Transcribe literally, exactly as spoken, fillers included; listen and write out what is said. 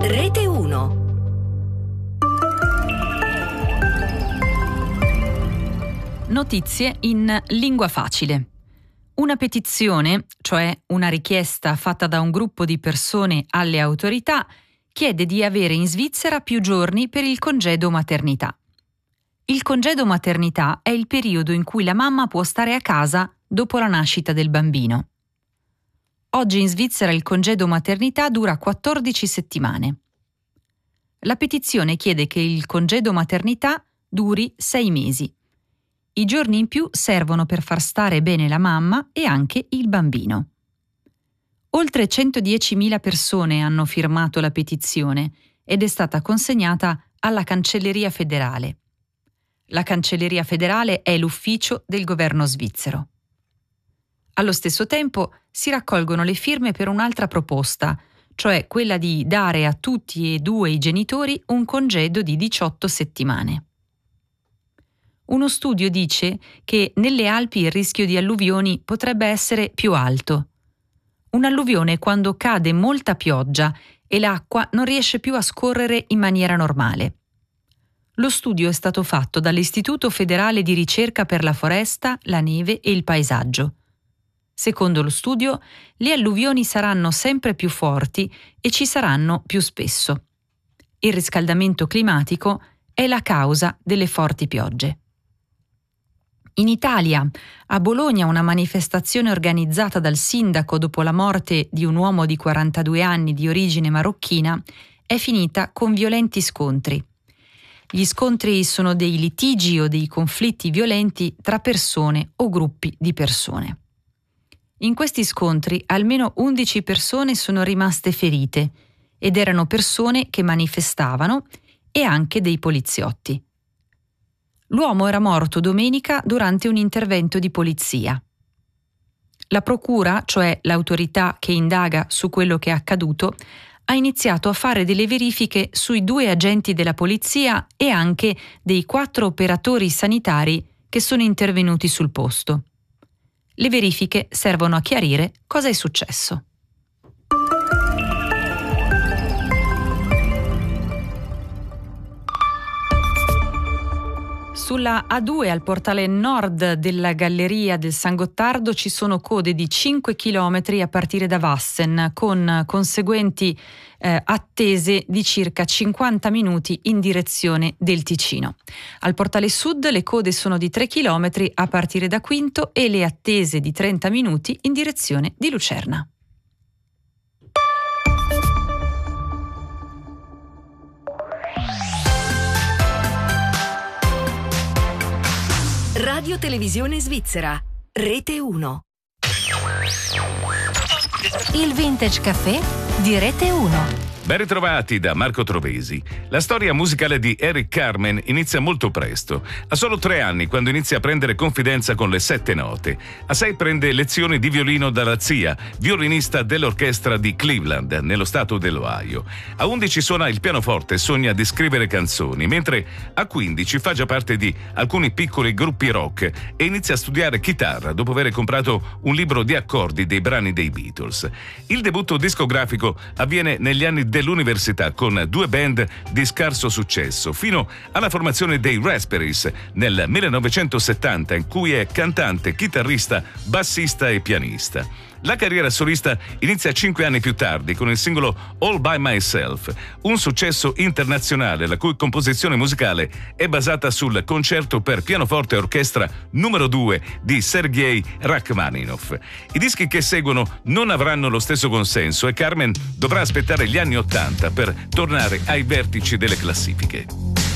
Rete uno. Notizie in lingua facile. Una petizione, cioè una richiesta fatta da un gruppo di persone alle autorità, chiede di avere in Svizzera più giorni per il congedo maternità. Il congedo maternità è il periodo in cui la mamma può stare a casa dopo la nascita del bambino. Oggi in Svizzera il congedo maternità dura quattordici settimane. La petizione chiede che il congedo maternità duri sei mesi. I giorni in più servono per far stare bene la mamma e anche il bambino. Oltre centodiecimila persone hanno firmato la petizione ed è stata consegnata alla Cancelleria federale. La Cancelleria federale è l'ufficio del governo svizzero. Allo stesso tempo si raccolgono le firme per un'altra proposta, cioè quella di dare a tutti e due i genitori un congedo di diciotto settimane. Uno studio dice che nelle Alpi il rischio di alluvioni potrebbe essere più alto. Un'alluvione è quando cade molta pioggia e l'acqua non riesce più a scorrere in maniera normale. Lo studio è stato fatto dall'Istituto federale di ricerca per la foresta, la neve e il paesaggio. Secondo lo studio, le alluvioni saranno sempre più forti e ci saranno più spesso. Il riscaldamento climatico è la causa delle forti piogge. In Italia, a Bologna, una manifestazione organizzata dal sindaco dopo la morte di un uomo di quarantadue anni di origine marocchina è finita con violenti scontri. Gli scontri sono dei litigi o dei conflitti violenti tra persone o gruppi di persone. In questi scontri almeno undici persone sono rimaste ferite ed erano persone che manifestavano e anche dei poliziotti. L'uomo era morto domenica durante un intervento di polizia. La procura, cioè l'autorità che indaga su quello che è accaduto, ha iniziato a fare delle verifiche sui due agenti della polizia e anche dei quattro operatori sanitari che sono intervenuti sul posto. Le verifiche servono a chiarire cosa è successo. Sulla A due al portale nord della Galleria del San Gottardo ci sono code di cinque chilometri a partire da Wassen, con conseguenti eh, attese di circa cinquanta minuti in direzione del Ticino. Al portale sud le code sono di tre chilometri a partire da Quinto e le attese di trenta minuti in direzione di Lucerna. Radio Televisione Svizzera, Rete uno. Il Vintage Café di Rete uno. Ben ritrovati da Marco Trovesi. La storia musicale di Eric Carmen inizia molto presto. Ha solo tre anni quando inizia a prendere confidenza con le sette note. A sei prende lezioni di violino dalla zia, violinista dell'orchestra di Cleveland, nello stato dell'Ohio. A undici suona il pianoforte e sogna di scrivere canzoni, mentre a quindici fa già parte di alcuni piccoli gruppi rock e inizia a studiare chitarra dopo aver comprato un libro di accordi dei brani dei Beatles. Il debutto discografico avviene negli anni dell'università con due band di scarso successo, fino alla formazione dei Raspberries nel millenovecentosettanta, in cui è cantante, chitarrista, bassista e pianista. La carriera solista inizia cinque anni più tardi con il singolo All By Myself, un successo internazionale la cui composizione musicale è basata sul concerto per pianoforte e orchestra numero due di Sergei Rachmaninov. I dischi che seguono non avranno lo stesso consenso e Carmen dovrà aspettare gli anni ottanta per tornare ai vertici delle classifiche.